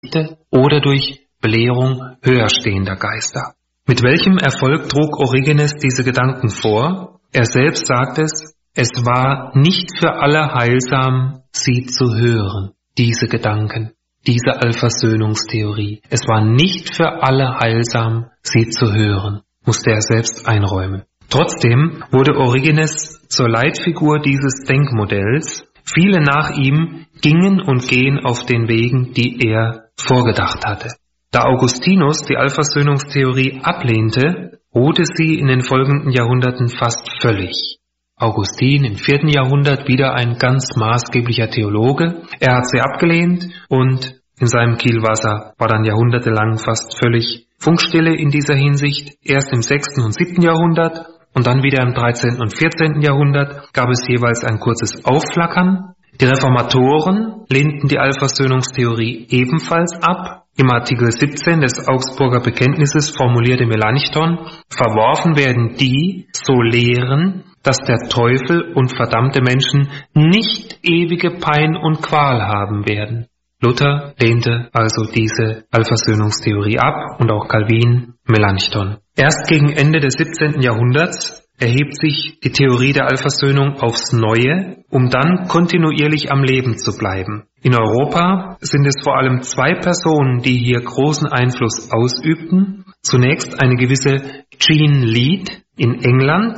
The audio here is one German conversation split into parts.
oder durch Belehrung höherstehender Geister. Mit welchem Erfolg trug Origenes diese Gedanken vor? Er selbst sagt es war nicht für alle heilsam, sie zu hören, diese Gedanken, diese Allversöhnungstheorie. Es war nicht für alle heilsam, sie zu hören, musste er selbst einräumen. Trotzdem wurde Origenes zur Leitfigur dieses Denkmodells. Viele nach ihm gingen und gehen auf den Wegen, die er vorgedacht hatte. Da Augustinus die Allversöhnungstheorie ablehnte, ruhte sie in den folgenden Jahrhunderten fast völlig. Augustin im 4. Jahrhundert, wieder ein ganz maßgeblicher Theologe. Er hat sie abgelehnt und in seinem Kielwasser war dann jahrhundertelang fast völlig Funkstille in dieser Hinsicht. Erst im 6. und 7. Jahrhundert und dann wieder im 13. und 14. Jahrhundert gab es jeweils ein kurzes Aufflackern. Die Reformatoren lehnten die Allversöhnungstheorie ebenfalls ab. Im Artikel 17 des Augsburger Bekenntnisses formulierte Melanchthon: Verworfen werden die, so lehren, dass der Teufel und verdammte Menschen nicht ewige Pein und Qual haben werden. Luther lehnte also diese Allversöhnungstheorie ab und auch Calvin, Melanchthon. Erst gegen Ende des 17. Jahrhunderts erhebt sich die Theorie der Allversöhnung aufs Neue, um dann kontinuierlich am Leben zu bleiben. In Europa sind es vor allem zwei Personen, die hier großen Einfluss ausübten. Zunächst eine gewisse Jean Lead. In England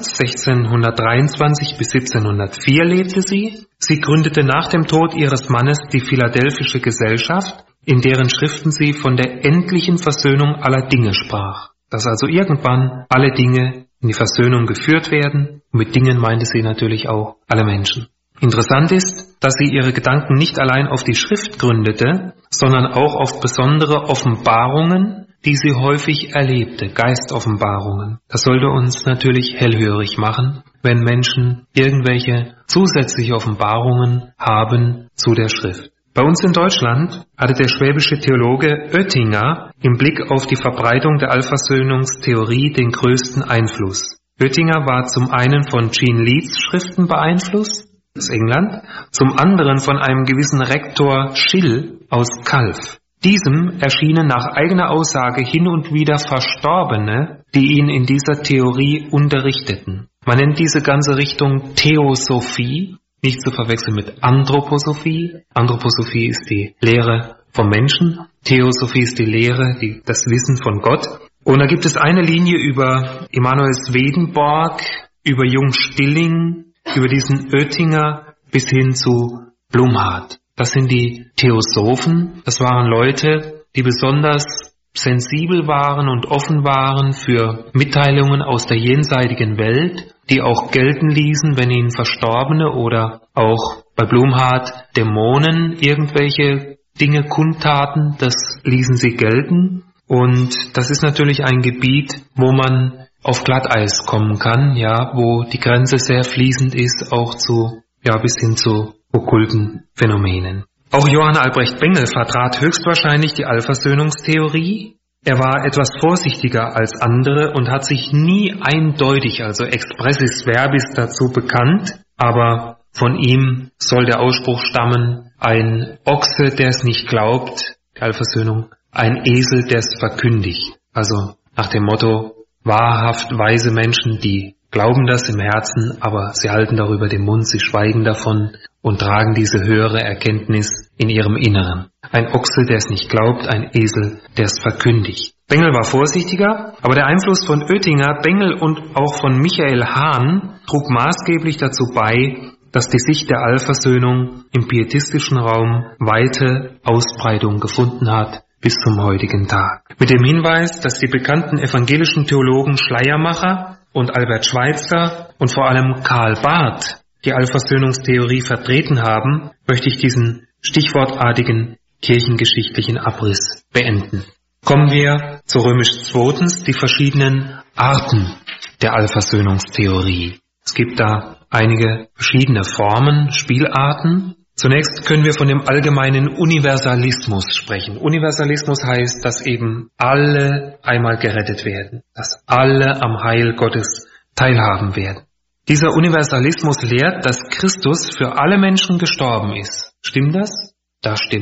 1623 bis 1704 lebte sie. Sie gründete nach dem Tod ihres Mannes die Philadelphische Gesellschaft, in deren Schriften sie von der endlichen Versöhnung aller Dinge sprach. Dass also irgendwann alle Dinge in die Versöhnung geführt werden. Und mit Dingen meinte sie natürlich auch alle Menschen. Interessant ist, dass sie ihre Gedanken nicht allein auf die Schrift gründete, sondern auch auf besondere Offenbarungen, die sie häufig erlebte, Geistoffenbarungen. Das sollte uns natürlich hellhörig machen, wenn Menschen irgendwelche zusätzliche Offenbarungen haben zu der Schrift. Bei uns in Deutschland hatte der schwäbische Theologe Oettinger im Blick auf die Verbreitung der Allversöhnungstheorie den größten Einfluss. Oettinger war zum einen von Jean Leads Schriften beeinflusst, aus England, zum anderen von einem gewissen Rektor Schill aus Calw. Diesem erschienen nach eigener Aussage hin und wieder Verstorbene, die ihn in dieser Theorie unterrichteten. Man nennt diese ganze Richtung Theosophie, nicht zu verwechseln mit Anthroposophie. Anthroposophie ist die Lehre vom Menschen, Theosophie ist die Lehre, das Wissen von Gott. Und da gibt es eine Linie über Emanuel Swedenborg, über Jung Stilling, über diesen Oettinger bis hin zu Blumhardt. Das sind die Theosophen. Das waren Leute, die besonders sensibel waren und offen waren für Mitteilungen aus der jenseitigen Welt, die auch gelten ließen, wenn ihnen Verstorbene oder auch bei Blumhardt Dämonen irgendwelche Dinge kundtaten. Das ließen sie gelten. Und das ist natürlich ein Gebiet, wo man auf Glatteis kommen kann, ja, wo die Grenze sehr fließend ist, auch bis hin zu okkulten Phänomenen. Auch Johann Albrecht Bengel vertrat höchstwahrscheinlich die Allversöhnungstheorie. Er war etwas vorsichtiger als andere und hat sich nie eindeutig, also expressis verbis, dazu bekannt, aber von ihm soll der Ausspruch stammen: ein Ochse, der es nicht glaubt, die Allversöhnung, ein Esel, der es verkündigt. Also nach dem Motto: wahrhaft weise Menschen, die glauben das im Herzen, aber sie halten darüber den Mund, sie schweigen davon und tragen diese höhere Erkenntnis in ihrem Inneren. Ein Ochse, der es nicht glaubt, ein Esel, der es verkündigt. Bengel war vorsichtiger, aber der Einfluss von Oettinger, Bengel und auch von Michael Hahn trug maßgeblich dazu bei, dass die Sicht der Allversöhnung im pietistischen Raum weite Ausbreitung gefunden hat bis zum heutigen Tag. Mit dem Hinweis, dass die bekannten evangelischen Theologen Schleiermacher und Albert Schweitzer und vor allem Karl Barth die Allversöhnungstheorie vertreten haben, möchte ich diesen stichwortartigen kirchengeschichtlichen Abriss beenden. Kommen wir zu römisch 2, die verschiedenen Arten der Allversöhnungstheorie. Es gibt da einige verschiedene Formen, Spielarten. Zunächst können wir von dem allgemeinen Universalismus sprechen. Universalismus heißt, dass eben alle einmal gerettet werden, dass alle am Heil Gottes teilhaben werden. Dieser Universalismus lehrt, dass Christus für alle Menschen gestorben ist. Stimmt das? Das stimmt.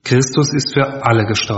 Christus ist für alle gestorben.